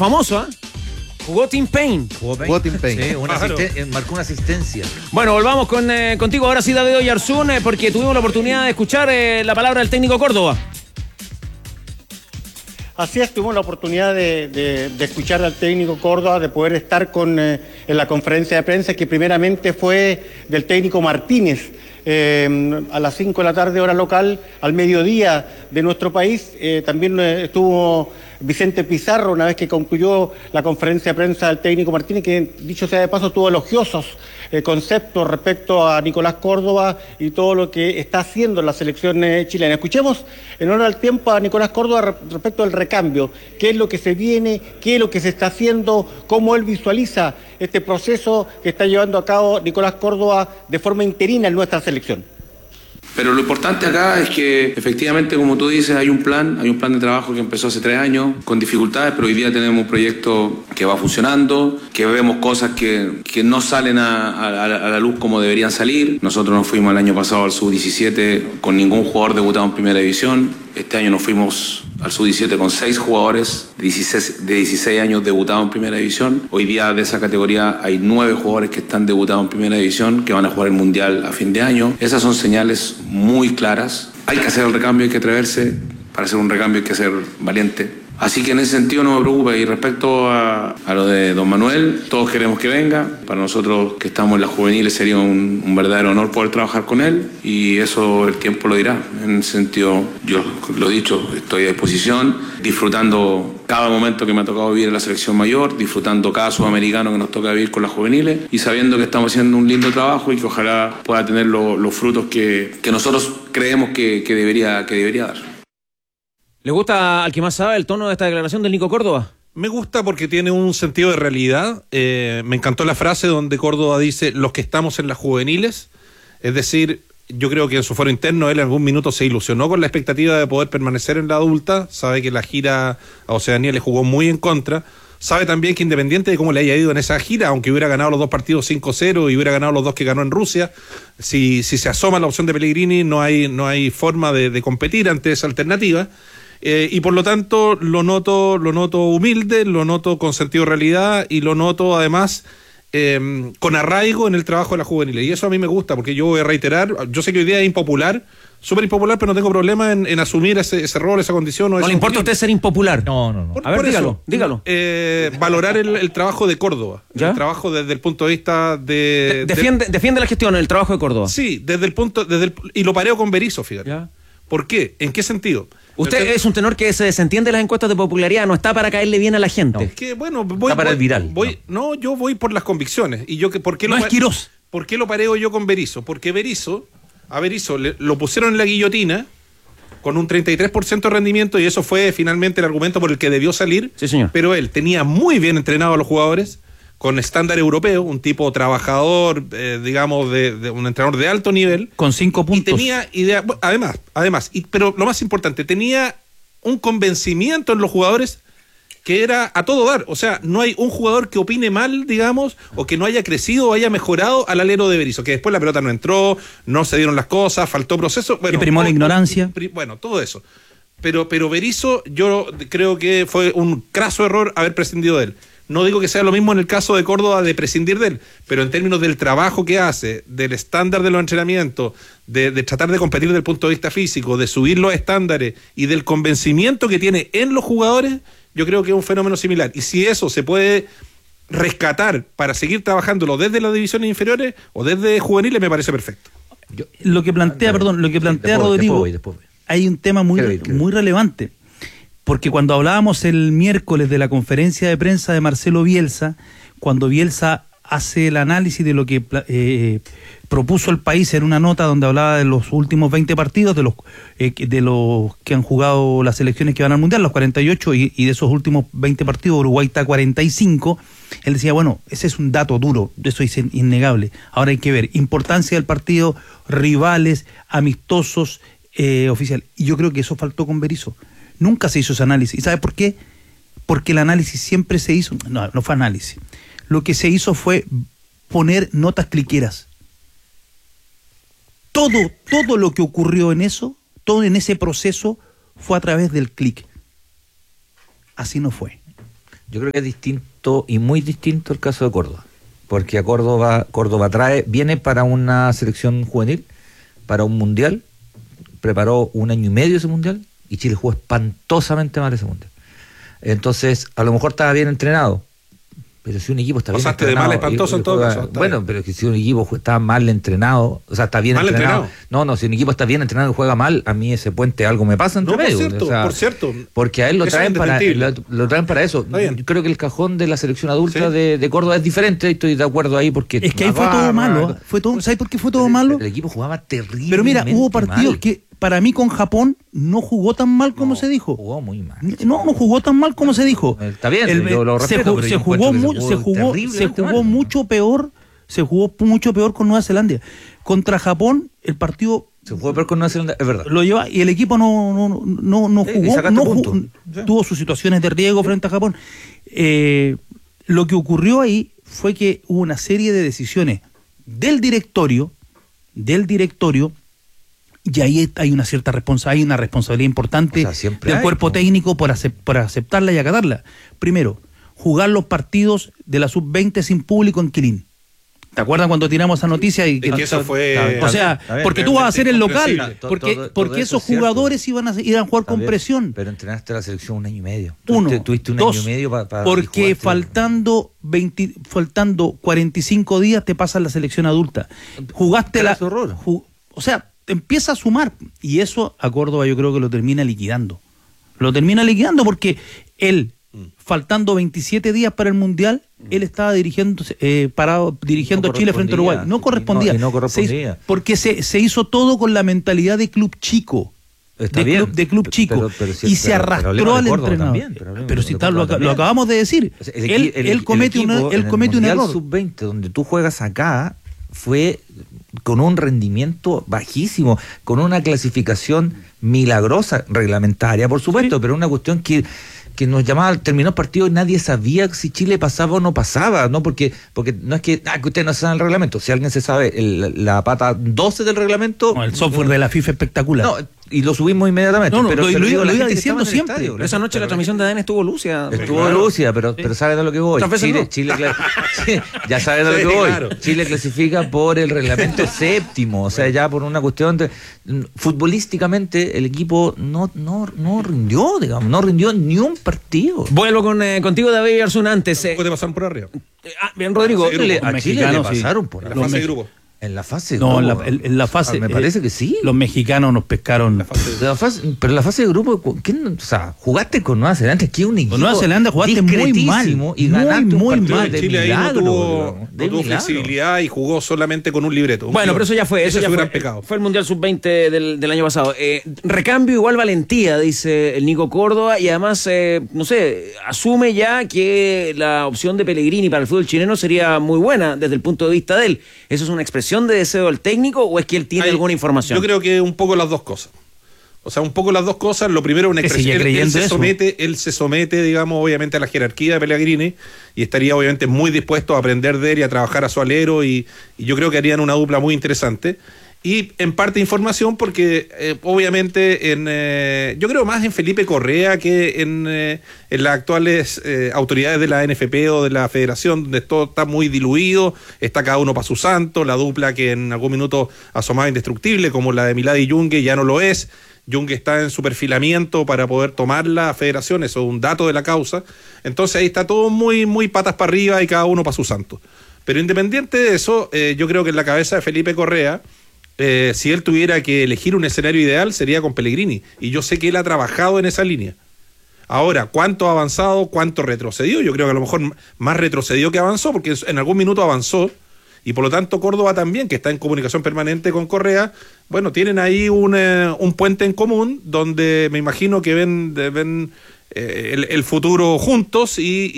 famoso, ¿eh? Jugó Tim Payne. Jugó Tim Payne. Sí, marcó una asistencia. Bueno, volvamos contigo ahora sí, David Oyarzún, porque tuvimos la oportunidad de escuchar la palabra del técnico Córdoba. Así es, tuvimos la oportunidad de escuchar al técnico Córdoba, de poder estar en la conferencia de prensa que primeramente fue del técnico Martínez. A las 5 de la tarde hora local, al mediodía de nuestro país, también estuvo Vicente Pizarro una vez que concluyó la conferencia de prensa del técnico Martínez, que dicho sea de paso tuvo elogiosos conceptos respecto a Nicolás Córdoba y todo lo que está haciendo en la selección chilena. Escuchemos en honor al tiempo a Nicolás Córdoba respecto al recambio, qué es lo que se viene, qué es lo que se está haciendo, cómo él visualiza este proceso que está llevando a cabo Nicolás Córdoba de forma interina en nuestra selección. Pero lo importante acá es que efectivamente, como tú dices, hay un plan de trabajo que empezó hace 3 años con dificultades, pero hoy día tenemos un proyecto que va funcionando, que vemos cosas que no salen a la luz como deberían salir. Nosotros nos fuimos el año pasado al Sub-17 con ningún jugador debutado en primera división. Este año nos fuimos al Sub-17 con 6 jugadores de 16 años debutados en primera división. Hoy día de esa categoría hay 9 jugadores que están debutados en primera división, que van a jugar el Mundial a fin de año. Esas son señales muy claras. Hay que hacer el recambio, hay que atreverse. Para hacer un recambio hay que ser valiente. Así que en ese sentido no me preocupa. Y respecto a lo de don Manuel, todos queremos que venga. Para nosotros que estamos en las juveniles sería un verdadero honor poder trabajar con él, y eso el tiempo lo dirá. En ese sentido, yo lo he dicho, estoy a disposición, disfrutando cada momento que me ha tocado vivir en la selección mayor, disfrutando cada sudamericano que nos toca vivir con las juveniles, y sabiendo que estamos haciendo un lindo trabajo y que ojalá pueda tener los frutos que nosotros creemos que debería dar. ¿Le gusta al que más sabe el tono de esta declaración del Nico Córdoba? Me gusta porque tiene un sentido de realidad. Me encantó la frase donde Córdoba dice los que estamos en las juveniles. Es decir, yo creo que en su foro interno él en algún minuto se ilusionó con la expectativa de poder permanecer en la adulta. Sabe que la gira a Oceanía le jugó muy en contra. Sabe también que independiente de cómo le haya ido en esa gira, aunque hubiera ganado los 2 partidos 5-0 y hubiera ganado los 2 que ganó en Rusia, si se asoma la opción de Pellegrini no hay forma de competir ante esa alternativa. Y por lo tanto lo noto humilde, lo noto con sentido de realidad y lo noto además con arraigo en el trabajo de la juvenil. Y eso a mí me gusta, porque yo voy a reiterar, yo sé que hoy día es impopular, súper impopular, pero no tengo problema en asumir ese rol, esa condición. ¿No le importa a usted ser impopular? No. A ver, dígalo. Valorar el trabajo de Córdoba, ¿ya? El trabajo desde el punto de vista de... Defiende la gestión, el trabajo de Córdoba. Sí, y lo pareo con Berizzo, fíjate. ¿Ya? ¿Por qué? ¿En qué sentido? Usted es un tenor que se desentiende de las encuestas de popularidad, no está para caerle bien a la gente. No, es que, bueno, está para el viral. Yo voy por las convicciones. Y ¿por qué es Quirós. ¿Por qué lo pareo yo con Berizzo? Porque a Berizzo lo pusieron en la guillotina con un 33% de rendimiento, y eso fue finalmente el argumento por el que debió salir. Sí, señor. Pero él tenía muy bien entrenado a los jugadores, con estándar europeo, un tipo trabajador, digamos, de un entrenador de alto nivel. Con 5 puntos. Y tenía idea, además, pero lo más importante, tenía un convencimiento en los jugadores que era a todo dar. O sea, no hay un jugador que opine mal, digamos, o que no haya crecido o haya mejorado al alero de Berizzo, que después la pelota no entró, no se dieron las cosas, faltó proceso. Bueno, que primó la ignorancia. Bueno, todo eso. Pero Berizzo, yo creo que fue un craso error haber prescindido de él. No digo que sea lo mismo en el caso de Córdoba de prescindir de él, pero en términos del trabajo que hace, del estándar de los entrenamientos, de tratar de competir desde el punto de vista físico, de subir los estándares y del convencimiento que tiene en los jugadores, yo creo que es un fenómeno similar. Y si eso se puede rescatar para seguir trabajándolo desde las divisiones inferiores o desde juveniles, me parece perfecto. Lo que plantea Rodrigo, después. Hay un tema muy relevante. Porque cuando hablábamos el miércoles de la conferencia de prensa de Marcelo Bielsa, cuando Bielsa hace el análisis de lo que propuso el país en una nota donde hablaba de los últimos 20 partidos, de los que han jugado las selecciones que van al Mundial, los 48, y de esos últimos 20 partidos Uruguay está 45, él decía, bueno, ese es un dato duro, eso es innegable. Ahora hay que ver, importancia del partido, rivales, amistosos, oficial. Y yo creo que eso faltó con Berizzo. Nunca se hizo ese análisis. ¿Y sabe por qué? Porque el análisis siempre se hizo... No fue análisis. Lo que se hizo fue poner notas cliqueras. Todo lo que ocurrió en eso, todo en ese proceso, fue a través del clic. Así no fue. Yo creo que es distinto y muy distinto el caso de Córdoba, porque a Córdoba viene para una selección juvenil, para un mundial, preparó 1 año y medio ese mundial y Chile jugó espantosamente mal ese mundial. Entonces, a lo mejor estaba bien entrenado, pero si un equipo está bien Pasaste entrenado... de mal espantoso en todo caso. Bueno, bien. Pero que si un equipo está mal entrenado, o sea, está bien entrenado. No, si un equipo está bien entrenado y juega mal, a mí ese puente algo me pasa entre medio. Por cierto. Porque a él lo traen para eso. Yo creo que el cajón de la selección adulta de Córdoba es diferente, estoy de acuerdo ahí porque... Es que ahí fue todo malo. ¿Sabes por qué fue todo malo? El equipo jugaba terrible. Pero mira, hubo partidos que para mí con Japón no jugó tan mal como se dijo. Jugó muy mal. No jugó tan mal como se dijo. Está bien, yo lo respeto, se jugó mucho peor. Se jugó mucho peor con Nueva Zelanda. Contra Japón, el partido... Se jugó peor con Nueva Zelanda, es verdad. Lo lleva y el equipo no jugó. Tuvo sus situaciones de riesgo frente a Japón. Lo que ocurrió ahí fue que hubo una serie de decisiones del directorio, y ahí hay una cierta responsabilidad, una responsabilidad importante del cuerpo técnico por aceptarla y acatarla. Primero, jugar los partidos de la sub-20 sin público en Quilín. ¿Te acuerdas cuando tiramos esa noticia? Y que eso fue... O sea, porque tú vas a hacer el local, porque esos jugadores iban a jugar con presión. Pero entrenaste a la selección 1 año y medio. Tuviste 1 año y medio para porque faltando 45 días te pasas la selección adulta. Jugaste la... O sea, te empieza a sumar. Y eso a Córdoba yo creo que lo termina liquidando. Porque él, faltando 27 días para el Mundial, él estaba dirigiendo Chile frente a Uruguay. No correspondía. No correspondía. Porque se hizo todo con la mentalidad de club chico. De club chico. Y se arrastró al entrenador. Pero si tal, lo acabamos de decir. O sea, él comete un error. Sub-20, donde tú juegas acá, fue con un rendimiento bajísimo, con una clasificación milagrosa, reglamentaria, por supuesto, pero una cuestión que nos llamaba, terminó el partido y nadie sabía si Chile pasaba o no pasaba, ¿no? Porque no es que ustedes no saben el reglamento, si alguien se sabe la pata 12 del reglamento... No, el software de la FIFA espectacular. No, y lo subimos inmediatamente. Pero lo iba diciendo siempre. Pero esa noche la transmisión de ADN estuvo lúcida. Pero ¿sabes de lo que voy? Chile ya sabes de lo que voy. Claro. Chile clasifica por el reglamento séptimo, o sea, ya por una cuestión de... Futbolísticamente el equipo no rindió, digamos, no rindió ni un partido. Vuelvo contigo, David Arzún, antes. Puede pasar por arriba. Bien, Rodrigo. A Chile le pasaron por la fase de grupo. En la fase no, en la fase me parece que sí. Los mexicanos nos pescaron. Pero en la fase de grupo, o sea, jugaste con Nueva Zelanda, que es un equipo. Con Nueva Zelanda jugaste muy mal y ganaste muy un mal. De Chile milagro, ahí no tuvo flexibilidad y jugó solamente con un libreto. Bueno, pero eso ya fue. Eso ya fue. Pecado. Fue el Mundial Sub-20 del año pasado. Recambio igual valentía, dice el Nico Córdoba, y además, no sé, asume ya que la opción de Pellegrini para el fútbol chileno sería muy buena desde el punto de vista de él. ¿Eso es una expresión de deseo del técnico o es que él tiene alguna información? Yo creo que un poco las dos cosas. O sea, un poco las dos cosas. Lo primero, una expresión. Él se somete, digamos, obviamente a la jerarquía de Pellegrini y estaría obviamente muy dispuesto a aprender de él y a trabajar a su alero y yo creo que harían una dupla muy interesante. Y en parte información porque obviamente yo creo más en Felipe Correa que en las actuales autoridades de la NFP o de la Federación, donde todo está muy diluido, está cada uno para su santo, la dupla que en algún minuto asomaba indestructible, como la de Milad y Yungue, ya no lo es. Yungue está en su perfilamiento para poder tomar la Federación, eso es un dato de la causa. Entonces ahí está todo muy, muy patas para arriba y cada uno para su santo. Pero independiente de eso, yo creo que en la cabeza de Felipe Correa, si él tuviera que elegir un escenario ideal sería con Pellegrini, y yo sé que él ha trabajado en esa línea. Ahora, ¿cuánto ha avanzado? ¿Cuánto retrocedió? Yo creo que a lo mejor más retrocedió que avanzó, porque en algún minuto avanzó, y por lo tanto Córdoba también, que está en comunicación permanente con Correa, bueno, tienen ahí un puente en común, donde me imagino que ven el futuro juntos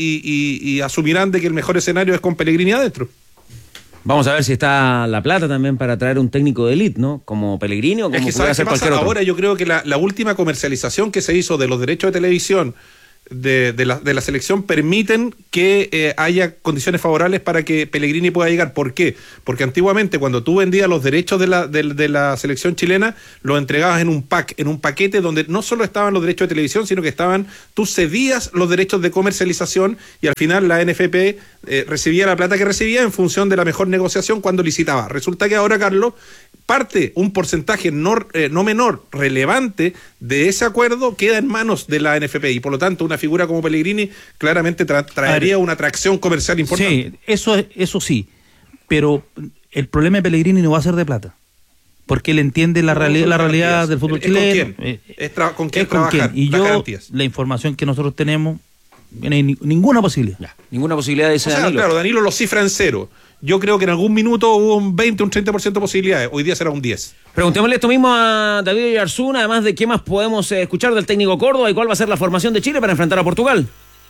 y asumirán de que el mejor escenario es con Pellegrini adentro. Vamos a ver si está la plata también para traer un técnico de élite, ¿no? Como Pellegrini o como puede ser cualquier otro. Ahora yo creo que la última comercialización que se hizo de los derechos de televisión de la selección permiten que haya condiciones favorables para que Pellegrini pueda llegar. ¿Por qué? Porque antiguamente cuando tú vendías los derechos de la selección chilena, los entregabas en un paquete donde no solo estaban los derechos de televisión, sino que tú cedías los derechos de comercialización y al final la NFP recibía la plata que recibía en función de la mejor negociación cuando licitaba. Resulta que ahora, Carlos, un porcentaje no menor, relevante de ese acuerdo queda en manos de la NFP y por lo tanto una figura como Pellegrini claramente traería una atracción comercial importante. Sí, eso sí, pero el problema de Pellegrini no va a ser de plata, porque él entiende la realidad del fútbol chileno. ¿Con quién trabajar? Y la información que nosotros tenemos, no hay ninguna posibilidad. Ninguna posibilidad de ese Danilo. Claro, Danilo lo cifra en 0. Yo creo que en algún minuto hubo un 20, un 30% de posibilidades. Hoy día será un 10%. Preguntémosle esto mismo a David Oyarzún, además de qué más podemos escuchar del técnico Córdoba y cuál va a ser la formación de Chile para enfrentar a Portugal.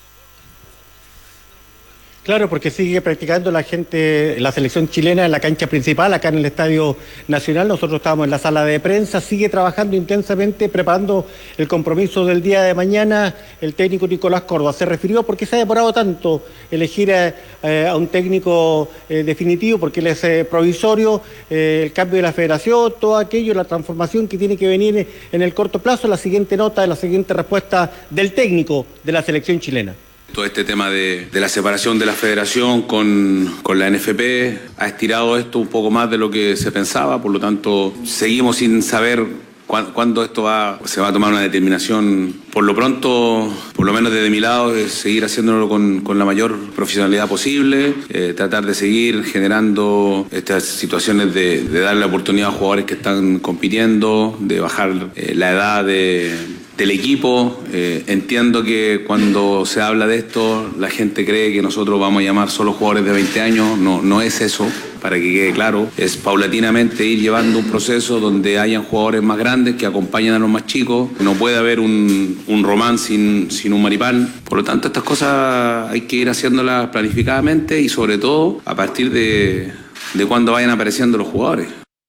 Claro, porque sigue practicando la selección chilena en la cancha principal, acá en el Estadio Nacional. Nosotros estamos en la sala de prensa, sigue trabajando intensamente, preparando el compromiso del día de mañana. El técnico Nicolás Córdoba se refirió por qué se ha demorado tanto elegir a un técnico definitivo, porque él es provisorio, el cambio de la federación, todo aquello, la transformación que tiene que venir en el corto plazo. La siguiente respuesta del técnico de la selección chilena. Todo este tema de la separación de la federación con la NFP ha estirado esto un poco más de lo que se pensaba, por lo tanto seguimos sin saber cuándo se va a tomar una determinación. Por lo pronto, por lo menos desde mi lado, es seguir haciéndolo con la mayor profesionalidad posible, tratar de seguir generando estas situaciones de darle la oportunidad a jugadores que están compitiendo, de bajar la edad del equipo. Entiendo que cuando se habla de esto, la gente cree que nosotros vamos a llamar solo jugadores de 20 años. No es eso, para que quede claro. Es paulatinamente ir llevando un proceso donde hayan jugadores más grandes que acompañen a los más chicos. No puede haber un Román sin un Maripán. Por lo tanto, estas cosas hay que ir haciéndolas planificadamente y sobre todo a partir de cuando vayan apareciendo los jugadores.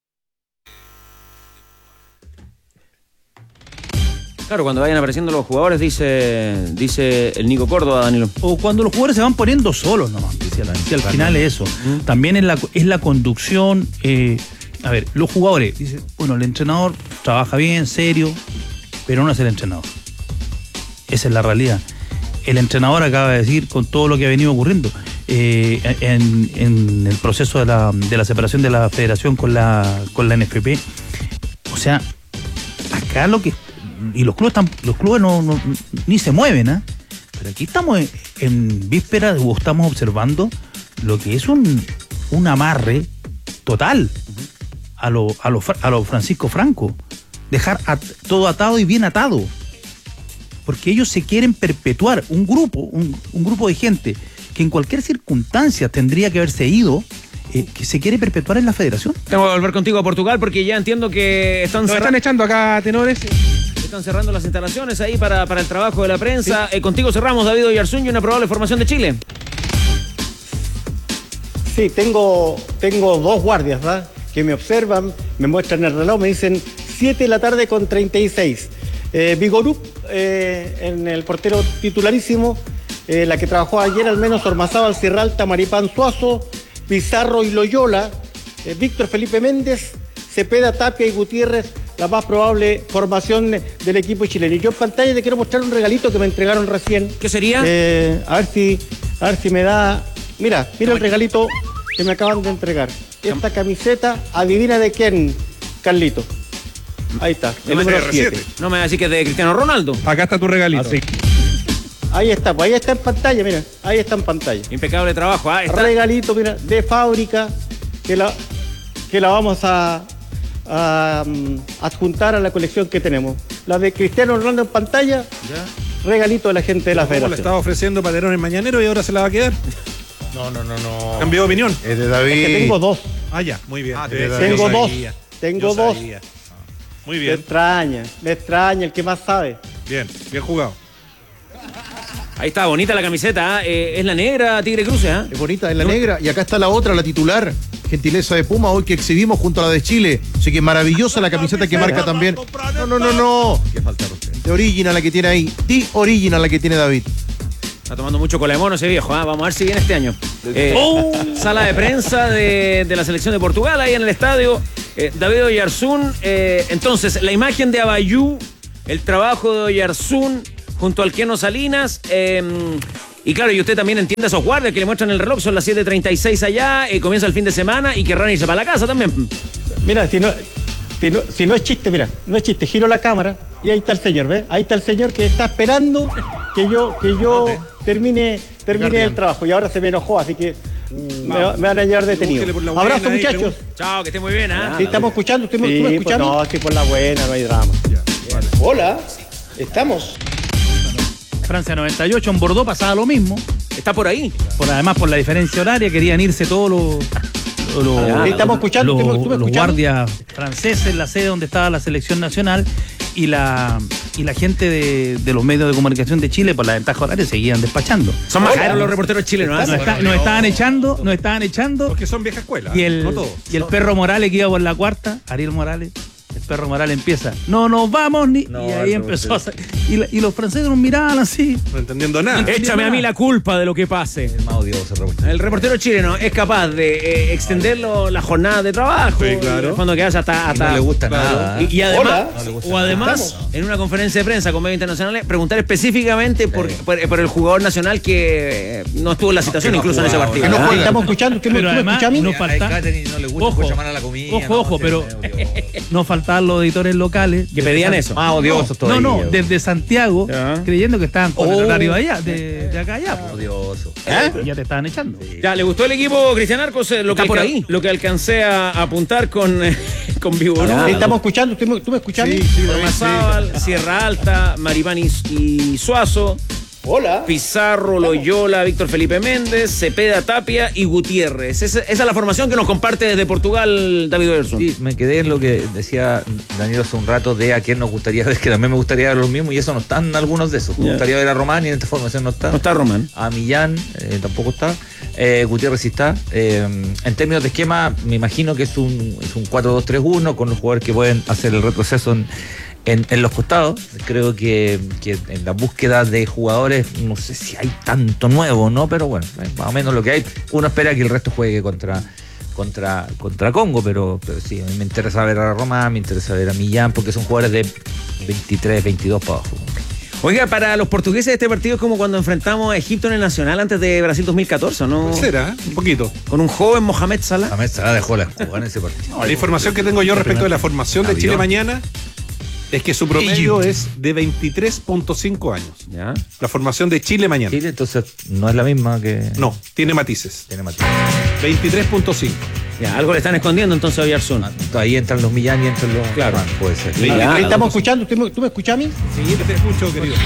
Claro, cuando vayan apareciendo los jugadores, dice el Nico Córdoba, Danilo. O cuando los jugadores se van poniendo solos nomás, si al final es eso. También es la conducción. A ver, los jugadores, dice, bueno, el entrenador trabaja bien, serio, pero no es el entrenador. Esa es la realidad. El entrenador acaba de decir, con todo lo que ha venido ocurriendo, en el proceso de la separación de la federación con la NFP, o sea, acá y los clubes no ni se mueven, ¿eh? Pero aquí estamos en vísperas, o estamos observando lo que es un amarre total a lo Francisco Franco. Dejar todo atado y bien atado. Porque ellos se quieren perpetuar un grupo de gente que en cualquier circunstancia tendría que haberse ido, que se quiere perpetuar en la federación. Tengo que volver contigo a Portugal porque ya entiendo que están echando acá, tenores. Están cerrando las instalaciones ahí para el trabajo de la prensa. Sí. Contigo cerramos, David Oyarzún, y una probable formación de Chile. Sí, tengo dos guardias, ¿verdad?, que me observan, me muestran el reloj, me dicen 7:36. Vigorup, en el portero titularísimo, la que trabajó ayer al menos, Ormazábal, Sierralta, Maripán, Suazo, Pizarro y Loyola, Víctor Felipe Méndez, Cepeda, Tapia y Gutiérrez, la más probable formación del equipo chileno. Y yo en pantalla te quiero mostrar un regalito que me entregaron recién. ¿Qué sería? A ver si me da... Mira el regalito que me acaban de entregar. Esta camiseta, adivina de quién, Carlito. Ahí está, el número 7. No me va a decir que es de Cristiano Ronaldo. Acá está tu regalito. Así. Ahí está, pues ahí está en pantalla, mira. Ahí está en pantalla. Impecable trabajo. Está. Regalito, mira, de fábrica, que la vamos a adjuntar a la colección que tenemos. La de Cristiano Ronaldo en pantalla, ya. Regalito de la gente de la federación. Le estaba ofreciendo Palerón en Mañanero y ahora se la va a quedar. No. Cambió de opinión. Es de David. Es que tengo dos. Ah, ya, muy bien. Tengo dos. Muy bien. Me extraña, el que más sabe. Bien jugado. Ahí está, bonita la camiseta, ¿eh? Es la negra, Tigre Cruce, ¿eh? Es bonita, es la negra. Y acá está la otra, la titular. Gentileza de Puma, hoy que exhibimos junto a la de Chile. Así que maravillosa la camiseta que marca también. No. ¿Qué falta usted? The Original la que tiene ahí. The Original la que tiene David. Está tomando mucho cola de mono ese viejo, vamos a ver si viene este año. Sala de prensa de la selección de Portugal ahí en el estadio. David Oyarzún. Entonces, la imagen de Abayú, el trabajo de Oyarzún junto al Keno Salinas. Y claro, y usted también entiende a esos guardias que le muestran el reloj, son las 7:36 allá, comienza el fin de semana y querrán irse para la casa también. Mira, si no es chiste, mira, no es chiste, giro la cámara y ahí está el señor, ¿ves? Ahí está el señor que está esperando que yo termine el trabajo y ahora se me enojó, así que me van a llevar detenido. Abrazo, muchachos. Chao, que esté muy bien, ¿ah? Sí, estamos escuchando, ¿tú me escuchando? No, estoy por la buena, no hay drama. Vale. Hola, estamos. Francia 98, en Bordeaux pasaba lo mismo. Está por ahí. Además, por la diferencia horaria, querían irse todos los estamos escuchando, ¿tú me escuchando? Los guardias franceses en la sede donde estaba la selección nacional y la gente de los medios de comunicación de Chile, por la ventaja horaria, seguían despachando. Son más caros los reporteros chilenos. Nos estaban echando. Porque son vieja escuela. No todos. Y el perro Morales que iba por la cuarta, Ariel Morales. El perro Morales empieza, no nos vamos ni. Y ahí empezó a y los franceses nos miraban así. No entendiendo nada. Échame a mí la culpa de lo que pase. El más odioso reportero. El reportero chileno es capaz de extender la jornada de trabajo. Sí, claro. En el fondo quedarse hasta no le gusta nada. Y además, Hola. En una conferencia de prensa con medios internacionales, preguntar específicamente por el jugador nacional que no estuvo en la citación, incluso en ese partido. Que no juega. Estamos escuchando, ¿tú me escuchas a mí? No falta. No le gusta Ojo, llamar a la comida. Ojo, pero no faltaban los editores locales Que pedían eso. Más odiosos todavía. No, desde Santiago, Ya. creyendo que estaban con el horario allá, de acá allá. Odioso. Ya te estaban echando. Ya, ¿le gustó el equipo Cristian Arcos? Lo que alcancé a apuntar con Vivo, ¿no? Estamos escuchando, ¿tú me escuchas a mí? Romazábal, Sierra Alta, Maripán y Suazo. Hola. Pizarro, Loyola, Víctor Felipe Méndez, Cepeda, Tapia y Gutiérrez. Esa es la formación que nos comparte desde Portugal David Oyarzún. Sí, me quedé en lo que decía Daniel hace un rato de a quién nos gustaría ver, que también me gustaría ver los mismos, y eso no están algunos de esos. Me gustaría ver a Román y en esta formación no está. No está Román. A Millán tampoco está. Gutiérrez sí está. En términos de esquema, me imagino que es un 4-2-3-1 con los jugadores que pueden hacer el retroceso en los costados. Creo que en la búsqueda de jugadores, no sé si hay tanto nuevo, ¿no? Pero bueno, más o menos lo que hay. Uno espera que el resto juegue contra Congo, pero sí, a mí me interesa ver a Roma, me interesa ver a Millán, porque son jugadores de 23, 22 para abajo. Oiga, para los portugueses este partido es como cuando enfrentamos a Egipto en el Nacional antes de Brasil 2014, ¿no? Será, un poquito. Con un joven Mohamed Salah. Mohamed Salah dejó la jugar en ese partido. La información que tengo yo respecto de la formación de Chile mañana es que su promedio es de 23.5 años. Ya. La formación de Chile mañana. Chile, entonces, no es la misma que... No, tiene matices. Tiene matices. 23.5. Ya, algo le están escondiendo entonces a Oyarzún. Ahí entran los Millán y entran los... Claro. Puede ser. Ya. Estamos escuchando, ¿tú me escuchas a mí? Sí, te escucho, querido.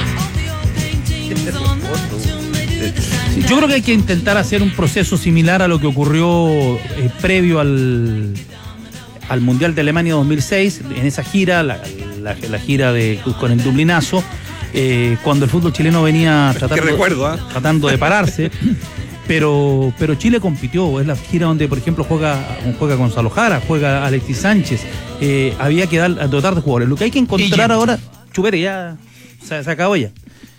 Yo creo que hay que intentar hacer un proceso similar a lo que ocurrió previo al Mundial de Alemania 2006, en esa gira, la gira con el Dublinazo, cuando el fútbol chileno venía tratando de pararse. Pero Chile compitió, es la gira donde, por ejemplo, juega Gonzalo Jara, juega Alexis Sánchez. Había que dotar de jugadores. Lo que hay que encontrar ahora, Chupete, ya se acabó ya.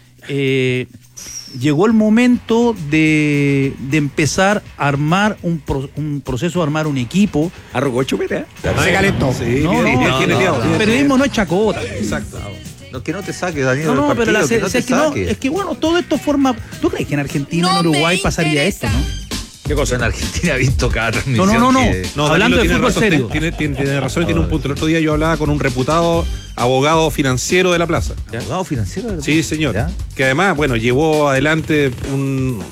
Llegó el momento de empezar a armar un proceso, armar un equipo. Arrugó Chupete, ¿eh? Se calentó. Sí, El periodismo no es chacota. Exacto. No, que no te saque, Daniel. No, del pero partido, es que bueno, todo esto forma. ¿Tú crees que en Argentina, en Uruguay pasaría esto, no? ¿Qué cosa? En Argentina he visto cada transmisión. No. Hablando de fútbol serio. Tiene razón y tiene un punto. El otro día yo hablaba con un reputado abogado financiero de la plaza. ¿Abogado financiero de la plaza? Sí, señor. ¿Ya? Que además, bueno, llevó adelante un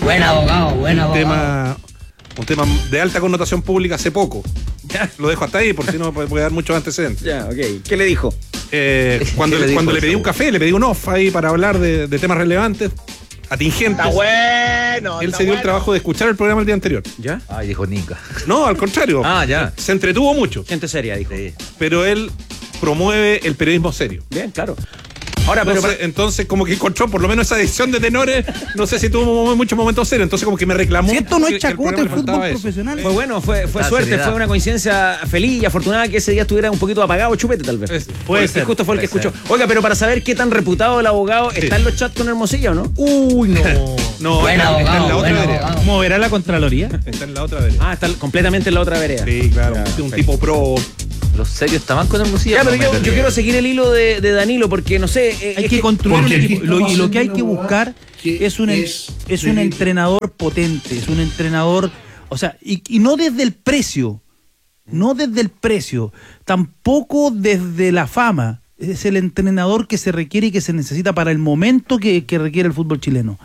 tema de alta connotación pública hace poco. Lo dejo hasta ahí, por si no puede dar muchos antecedentes. Ya, ok. ¿Qué le dijo? Cuando le pedí un café, le pedí un off ahí para hablar de temas relevantes, atingentes. Está bueno. Él se dio el trabajo de escuchar el programa el día anterior. ¿Ya? Ah, dijo Nica. No, al contrario. Ya. Se entretuvo mucho. Gente seria, dijo. Sí. Pero él promueve el periodismo serio. Bien, claro. Ahora, pero entonces como que encontró por lo menos esa edición de tenores, no sé si tuvo muchos momentos serios, entonces como que me reclamó. Si esto no es que chacota, el fútbol eso. profesional. fue bueno, fue suerte, seriedad. fue una coincidencia feliz y afortunada que ese día estuviera un poquito apagado Chupete, tal vez. Puede ser. Justo fue el que escuchó. Oiga, pero para saber qué tan reputado el abogado, ¿está en los chats con Hermosillo o no? Uy, no. No, Buen está en la abogado, otra buen vereda. abogado. ¿Moverá la Contraloría? Está en la otra vereda. Ah, está completamente en la otra vereda. Sí, claro. Un tipo pro. Los serios estaban con Hermosillo. Ya, pero yo quiero seguir el hilo de Danilo porque, no sé... Hay es que construir un porque equipo. estamos Y lo que hay haciendo que una buscar que es un es entrenador potente, es un entrenador, o sea, y no desde el precio, no desde el precio, tampoco desde la fama. Es el entrenador que se requiere y que se necesita para el momento que requiere el fútbol chileno.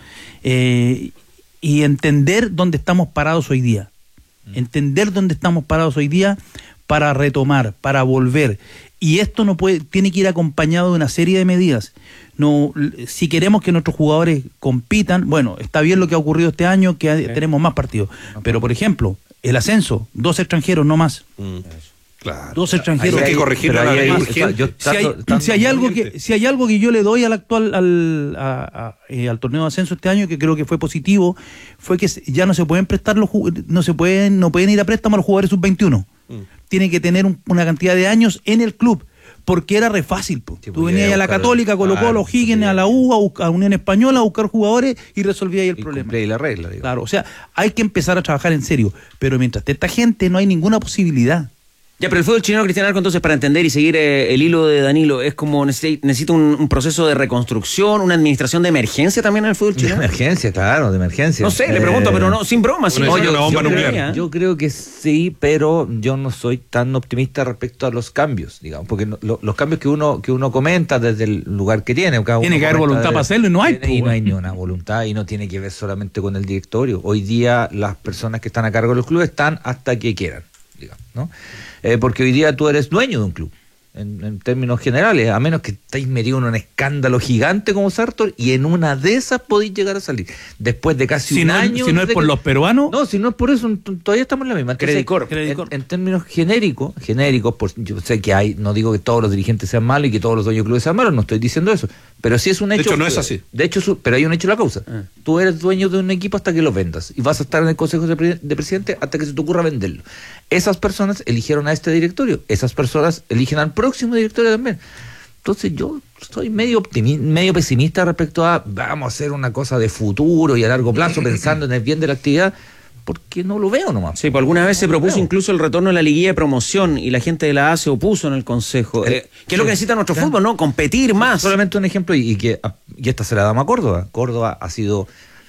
Y entender dónde estamos parados hoy día. Entender dónde estamos parados hoy día para retomar, para volver. Y esto tiene que ir acompañado de una serie de medidas. No, si queremos que nuestros jugadores compitan, bueno, está bien lo que ha ocurrido este año, que tenemos más partidos. Pero, por ejemplo, el ascenso, 2 extranjeros, no más. Claro. 2 extranjeros. Hay que corregirlo. Si hay algo que yo le doy al actual al torneo de ascenso este año, que creo que fue positivo, fue que ya no se pueden prestar no pueden ir a préstamo a los jugadores sub-21. Tienen que tener una cantidad de años en el club, porque era re fácil. Tú venías a la Católica, colocó a los Higgins, a la U, a Unión Española a buscar jugadores y resolvías el problema. Y la regla, digo. Claro, o sea, hay que empezar a trabajar en serio, pero mientras esté esta gente no hay ninguna posibilidad. Ya, pero el fútbol chileno, Cristian Arco, entonces, para entender y seguir el hilo de Danilo, es como necesita un proceso de reconstrucción, una administración de emergencia también en el fútbol De chileno. emergencia, claro, de emergencia. No sé, le pregunto, pero no, sin broma. Sin Bueno, broma. una bomba nuclear. Yo creo que sí, pero yo no soy tan optimista respecto a los cambios, digamos, porque los cambios que uno comenta desde el lugar que tiene. Tiene que haber voluntad para hacerlo y no hay. Y no hay ni una voluntad y no tiene que ver solamente con el directorio. Hoy día las personas que están a cargo de los clubes están hasta que quieran, digamos, ¿no? Porque hoy día tú eres dueño de un club, en términos generales, a menos que estéis metido en un escándalo gigante como Sartor, y en una de esas podéis llegar a salir. Después de casi un año... Si no es por los peruanos... No, si no es por eso, todavía estamos en la misma. Entonces, Credit Corp. en términos genéricos, yo sé que hay, no digo que todos los dirigentes sean malos y que todos los dueños de clubes sean malos, no estoy diciendo eso, pero sí es un hecho. De hecho, no es así. De hecho, pero hay un hecho de la causa. Tú eres dueño de un equipo hasta que lo vendas y vas a estar en el consejo de presidente hasta que se te ocurra venderlo. Esas personas eligieron a este directorio, esas personas eligen al próximo directorio también. Entonces yo soy medio pesimista respecto a vamos a hacer una cosa de futuro y a largo plazo pensando en el bien de la actividad, porque no lo veo nomás. Sí, pues alguna vez se propuso incluso el retorno de la liguilla de promoción y la gente de la A se opuso en el consejo. ¿Qué es lo que necesita nuestro fútbol, no? Competir más. Solamente un ejemplo y esta se la damos a Córdoba. Córdoba ha sido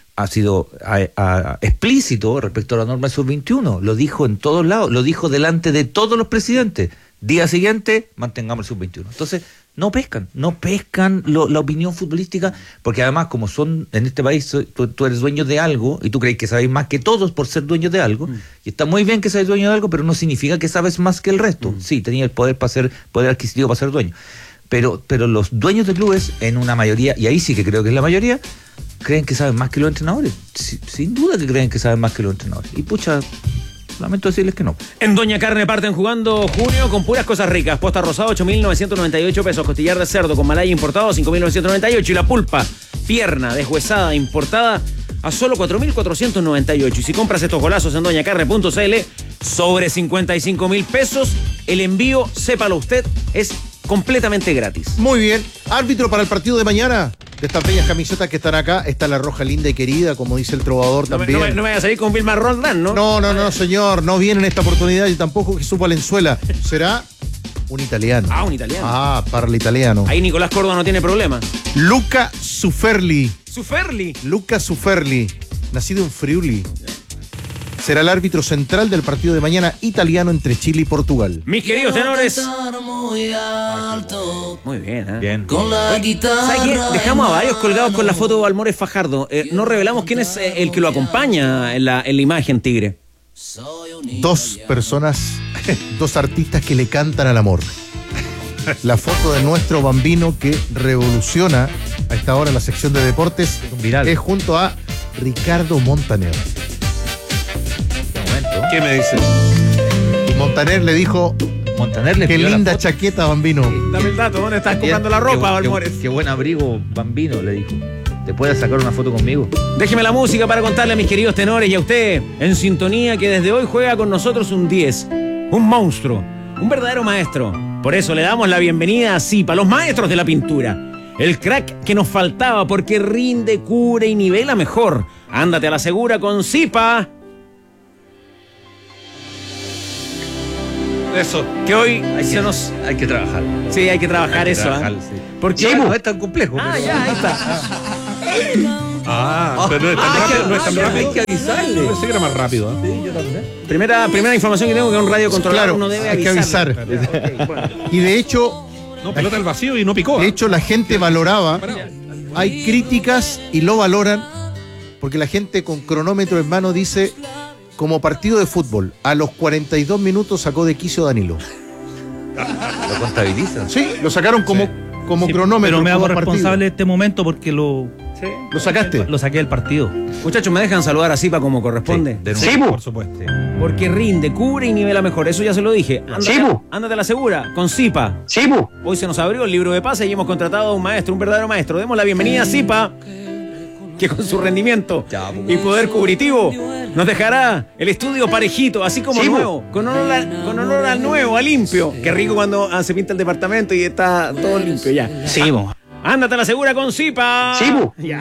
explícito respecto a la norma sub-21. Lo dijo en todos lados, lo dijo delante de todos los presidentes. Día siguiente, mantengamos el sub-21. Entonces, no pescan la opinión futbolística, porque además, como son en este país, tú eres dueño de algo y tú crees que sabes más que todos por ser dueño de algo, y está muy bien que seas dueño de algo, pero no significa que sabes más que el resto. Sí, tenía el poder adquisitivo para ser dueño. Pero los dueños de clubes, en una mayoría, y ahí sí que creo que es la mayoría, creen que saben más que los entrenadores. Sin duda que creen que saben más que los entrenadores. Y pucha, lamento decirles que no. En Doña Carne parten jugando junio con puras cosas ricas. Posta rosada, 8.998 pesos. Costillar de cerdo con malaya importado, 5.998. Y la pulpa, pierna deshuesada importada, a solo 4.498. Y si compras estos golazos en doñacarne.cl, sobre 55.000 pesos, el envío, sépalo usted, es completamente gratis. Muy bien. Árbitro para el partido de mañana. De estas bellas camisetas que están acá, está la roja linda y querida, como dice el trovador también. No me vaya a salir con Vilma Roldán, ¿no? No, señor. No viene en esta oportunidad y tampoco Jesús Valenzuela. Será un italiano. Un italiano. Parla italiano. Ahí Nicolás Córdoba no tiene problema. Luca Suferli. Luca Suferli, nacido en Friuli. Será el árbitro central del partido de mañana italiano entre Chile y Portugal. Mis queridos tenores. Muy bien, ¿eh? Bien. ¿Sabes qué? Dejamos a varios colgados con la foto de Balmores Fajardo. No revelamos quién es el que lo acompaña en la imagen, Tigre. Dos personas, dos artistas que le cantan al amor. La foto de nuestro bambino que revoluciona a esta hora la sección de deportes Viral. es junto a Ricardo Montaner. ¿Qué me dice? Y Montaner le dijo: Montaner le Qué pidió la linda foto. chaqueta, Bambino. Dame el dato, ¿dónde estás comprando la ropa, Balmores? Qué buen abrigo, Bambino, le dijo. ¿Te puedes sacar una foto conmigo? Déjeme la música para contarle a mis queridos tenores y a usted, en sintonía, que desde hoy juega con nosotros un 10, un monstruo, un verdadero maestro. Por eso le damos la bienvenida a Zipa, los maestros de la pintura. El crack que nos faltaba porque rinde, cubre y nivela mejor. Ándate a la segura con Zipa. Eso. Que hoy Hay que trabajar. Sí, hay que trabajar eso. Sí. Porque Sí, no es tan complejo. Ah, pero- ya, ahí está. Pero no es tan rápido. No es tan rápido. Hay que avisarle. Yo pensé que era más rápido. ¿Eh? Sí, yo también. Primera información que tengo, que un radio controlado Claro, uno debe hay que avisar. avisar. Y de hecho, No, pelota al vacío y no picó. la gente valoraba. Hay críticas y lo valoran porque la gente con cronómetro en mano dice, como partido de fútbol, a los 42 minutos sacó de quicio Danilo. Lo contabilizan. Sí, lo sacaron como Sí, cronómetro. pero me hago como partido. responsable de este momento porque lo sacaste. Lo saqué del partido. Muchachos, ¿me dejan saludar a Zipa como corresponde? De Sí, nuevo. por supuesto. Porque rinde, cubre y nivela mejor. Eso ya se lo dije. Ándate a la segura, con Zipa. Hoy se nos abrió el libro de pases y hemos contratado a un maestro, un verdadero maestro. Demos la bienvenida a Zipa, que con su rendimiento y poder cubritivo nos dejará el estudio parejito, así como nuevo, con honor al nuevo, a limpio. Qué rico cuando se pinta el departamento y está todo limpio ya. Sí, bo. Ándate a la segura con Zipa. Ya.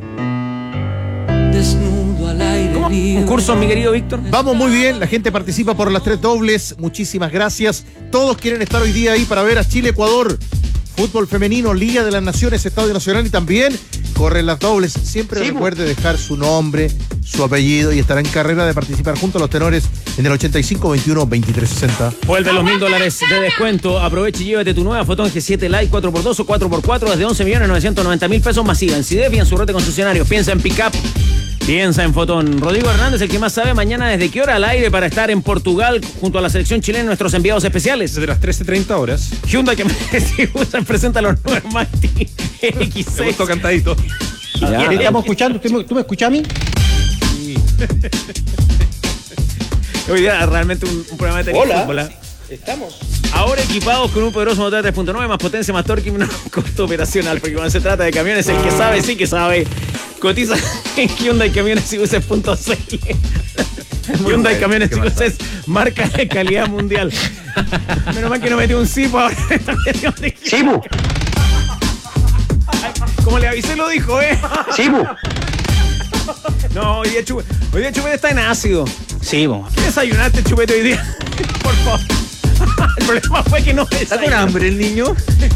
¿Cómo? ¿Un curso, mi querido Víctor? Vamos muy bien, la gente participa por las 3 dobles, muchísimas gracias. Todos quieren estar hoy día ahí para ver a Chile-Ecuador. Fútbol femenino, Liga de las Naciones, Estadio Nacional y también corren las dobles. Siempre recuerde dejar su nombre, su apellido y estará en carrera de participar junto a los tenores en el 85-21-2360. Vuelve los $1000 de descuento. Aprovecha y llévate tu nueva Fotón G7 Lite 4x2 o 4x4 desde 11.990.000 pesos masiva en CIDEF y en su red de concesionarios. Piensa en Pickup. Piensa en Fotón. Rodrigo Hernández, el que más sabe, mañana desde qué hora al aire para estar en Portugal junto a la selección chilena, nuestros enviados especiales. Desde las 13:30 horas. Hyundai que se presenta los nuevos Mighty Me X6. gustó cantadito. ¿Te estamos escuchando? ¿Tú me escuchas a mí? Hoy día realmente un programa de tenis. Hola. Estamos. Ahora equipados con un poderoso motor de 3.9, más potencia, más torque y menor costo operacional. Porque cuando se trata de camiones, el que sabe, sí que sabe. Cotiza en Hyundai Camiones y Buses.cl. Hyundai Camiones y Buses, marca de calidad mundial. Menos mal que no metió un cipo ahora en esta versión de Hyundai. Como le avisé, lo dijo, ¿eh? No, hoy día Chupete está en ácido. Sí, bo. ¿Qué desayunaste, Chupete, hoy día? Por favor. El problema fue que no ¿Está con hambre el niño?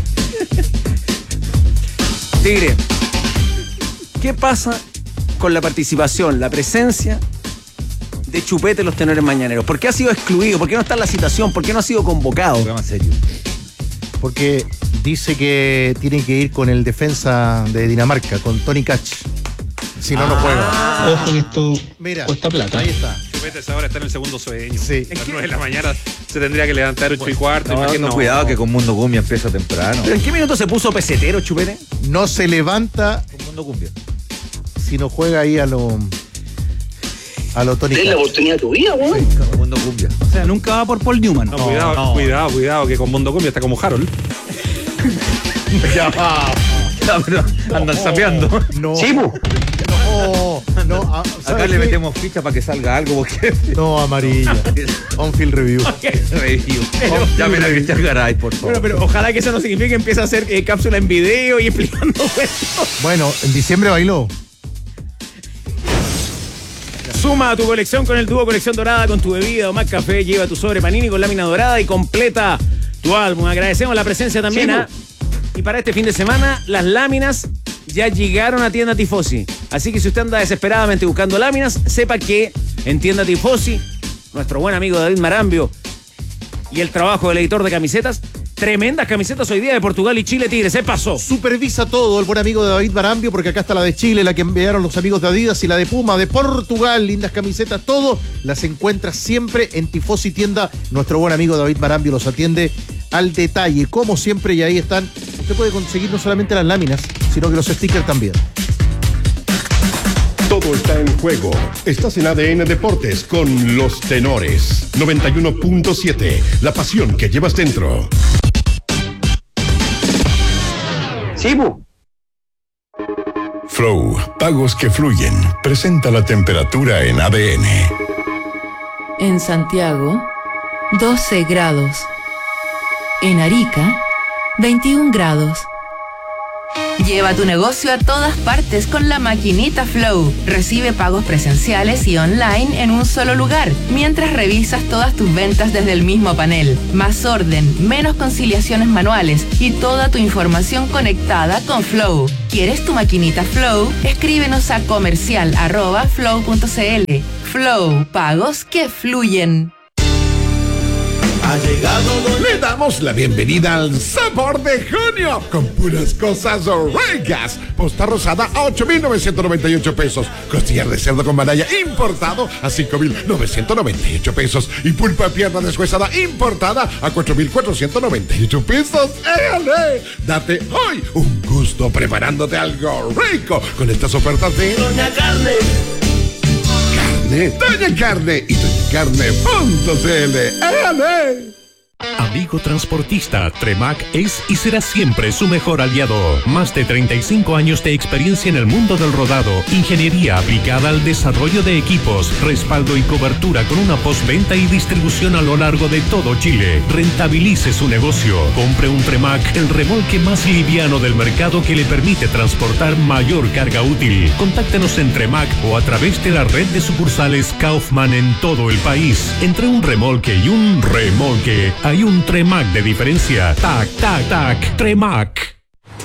Tigre, ¿qué pasa con la participación, la presencia de Chupete en los tenores mañaneros? ¿Por qué ha sido excluido? ¿Por qué no está en la citación? ¿Por qué no ha sido convocado? Programa serio. Porque dice que tiene que ir con el defensa de Dinamarca, con Tony Kach. Si no, no juega. Ojo que esto Mira, cuesta plata. ahí está. Chupete ahora está en el segundo sueño. Sí. A las 9 de la mañana se tendría que levantar 8:15. Imagino. Cuidado que con Mundo Cumbia empieza temprano. ¿Pero en qué minuto se puso pesetero, Chupete? No se levanta Con Mundo Cumbia. si no juega ahí a lo Tony Es la Kach. oportunidad de tu vida, weón. Con Mundo Cumbia. O sea, nunca va por Paul Newman. No, cuidado, que con Mundo Cumbia está como Harold. Andan sapeando. No. No, ¿sabes Acá le qué? metemos ficha para que salga algo porque No, amarilla. On-field review. llamen a Cristian Garay, por favor. Bueno, pero ojalá que eso no signifique que empiece a hacer cápsula en video y explicando esto. Bueno, en diciembre bailó. Suma a tu colección con el dúo Colección Dorada con tu bebida o más café. Lleva tu sobre Panini con lámina dorada y completa tu álbum. Agradecemos la presencia también y para este fin de semana, las láminas ya llegaron a Tienda Tifosi. Así que si usted anda desesperadamente buscando láminas, sepa que en Tienda Tifosi, nuestro buen amigo David Marambio y el trabajo del editor de camisetas, tremendas camisetas hoy día de Portugal y Chile, Tigre. Se pasó. Supervisa todo el buen amigo de David Marambio, porque acá está la de Chile, la que enviaron los amigos de Adidas, y la de Puma, de Portugal. Lindas camisetas, todo las encuentras siempre en Tifosi Tienda. Nuestro buen amigo David Marambio los atiende al detalle, como siempre, y ahí están. Usted puede conseguir no solamente las láminas, sino que los stickers también. todo está en juego. Estás en ADN Deportes con los tenores. 91.7, la pasión que llevas dentro. Flow, pagos que fluyen. Presenta la temperatura en ADN. En Santiago, 12 grados. En Arica, 21 grados. Lleva tu negocio a todas partes con la maquinita Flow. Recibe pagos presenciales y online en un solo lugar, mientras revisas todas tus ventas desde el mismo panel. Más orden, menos conciliaciones manuales y toda tu información conectada con Flow. ¿Quieres tu maquinita Flow? Escríbenos a comercial@flow.cl. Flow, pagos que fluyen. Ha llegado, le damos la bienvenida al sabor de junio, con puras cosas ricas. Posta rosada a 8,998 pesos. Costillar de cerdo con manalla importado a 5,998 pesos. Y pulpa pierna deshuesada importada a 4,498 pesos. ¡Éale! Date hoy un gusto preparándote algo rico con estas ofertas de Doña Carne. Doña Carne y doñacarne.cl. ¡Éale! Amigo transportista, Tremac es y será siempre su mejor aliado. Más de 35 años de experiencia en el mundo del rodado, ingeniería aplicada al desarrollo de equipos, respaldo y cobertura con una postventa y distribución a lo largo de todo Chile. Rentabilice su negocio. Compre un Tremac, el remolque más liviano del mercado que le permite transportar mayor carga útil. Contáctenos en Tremac o a través de la red de sucursales Kaufman en todo el país. Entre un remolque y un remolque hay un Tremac de diferencia. Tac, tac, tac. Tremac.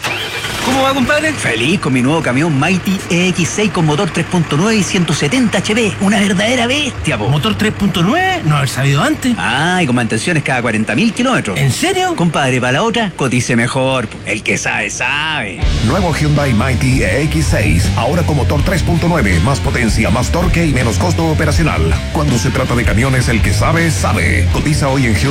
¿Cómo va, compadre? Feliz con mi nuevo camión Mighty EX6 con motor 3.9 y 170 HP. Una verdadera bestia, po. ¿Motor 3.9? No haber sabido antes. Ah, y con mantenciones cada 40.000 kilómetros. ¿En serio? Compadre, para la otra, cotice mejor. El que sabe, sabe. Nuevo Hyundai Mighty EX6. Ahora con motor 3.9. Más potencia, más torque y menos costo operacional. Cuando se trata de camiones, el que sabe, sabe. Cotiza hoy en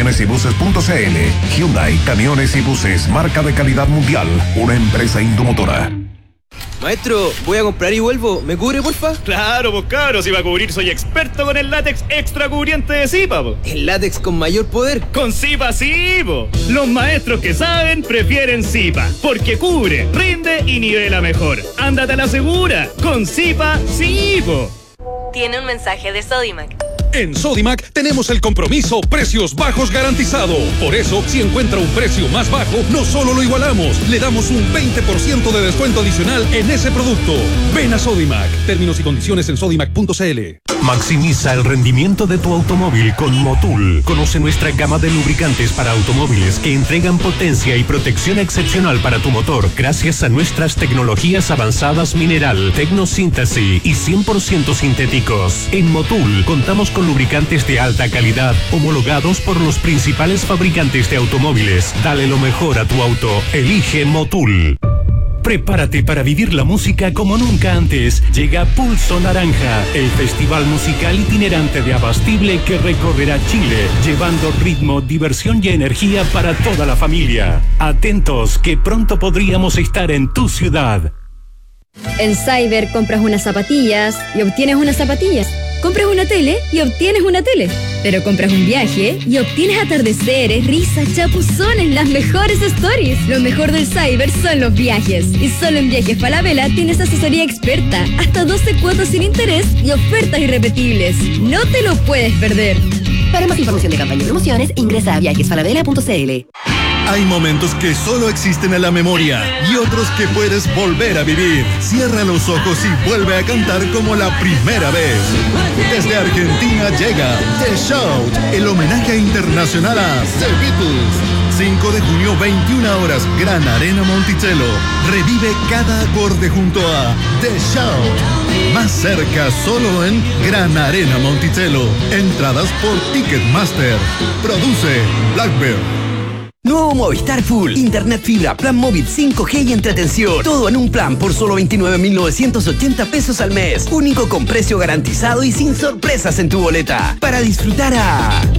HyundaiCamionesYbuses.cl. Hyundai Camiones y Buses. Marca de calidad mundial. Una empresa Indomotora. Maestro, voy a comprar y vuelvo. ¿Me cubre, porfa? Claro, pues cabro, si va a cubrir soy experto con el látex extra cubriente de Zipa, po. ¿El látex con mayor poder? Con Zipa sí, po. Los maestros que saben prefieren Zipa, porque cubre, rinde y nivela mejor. Ándate a la segura, con Zipa sí, po. Tiene un mensaje de Sodimac. En Sodimac tenemos el compromiso precios bajos garantizado. Por eso, si encuentra un precio más bajo, no solo lo igualamos, le damos un 20% de descuento adicional en ese producto. Ven a Sodimac. Términos y condiciones en sodimac.cl. Maximiza el rendimiento de tu automóvil con Motul. Conoce nuestra gama de lubricantes para automóviles que entregan potencia y protección excepcional para tu motor gracias a nuestras tecnologías avanzadas mineral, tecnosíntesis y 100% sintéticos. En Motul contamos con lubricantes de alta calidad homologados por los principales fabricantes de automóviles. Dale lo mejor a tu auto. Elige Motul. Prepárate para vivir la música como nunca antes. Llega Pulso Naranja, el festival musical itinerante de Abastible que recorrerá Chile, llevando ritmo, diversión y energía para toda la familia. Atentos, que pronto podríamos estar en tu ciudad. En Cyber compras unas zapatillas y obtienes unas zapatillas. Compras una tele y obtienes una tele. Pero compras un viaje y obtienes atardeceres, risas, chapuzones, las mejores stories. Lo mejor del Cyber son los viajes. Y solo en Viajes Falabella tienes asesoría experta, hasta 12 cuotas sin interés y ofertas irrepetibles. No te lo puedes perder. Para más información de campaña y promociones, ingresa a viajesfalabella.cl. Hay momentos que solo existen en la memoria y otros que puedes volver a vivir. Cierra los ojos y vuelve a cantar como la primera vez. Desde Argentina llega The Shout, el homenaje internacional a The Beatles. 5 de junio, 21 horas, Gran Arena Monticello. Revive cada acorde junto a The Shout. Más cerca solo en Gran Arena Monticello. Entradas por Ticketmaster. Produce Blackbird. Nuevo Movistar Full, internet fibra, plan móvil 5G y entretención. Todo en un plan por solo 29.980 pesos al mes. Único con precio garantizado y sin sorpresas en tu boleta. Para disfrutar a